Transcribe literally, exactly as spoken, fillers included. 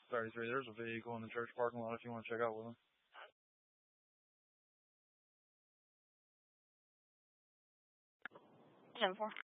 thirty-three. There's a vehicle in the church parking lot if you want to check out with them. ten four.